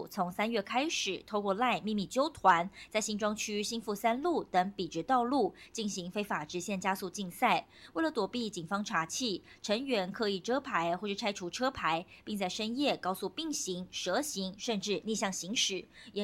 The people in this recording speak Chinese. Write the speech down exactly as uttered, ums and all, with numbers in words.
府从三月开始，透过 LINE 秘密纠团，在新庄区新富三路等笔直道路进行非法直线加速竞赛。为了躲避警方查缉，成员刻意遮牌或是拆除车牌，并在深夜高速并行、蛇行，甚至逆向行驶。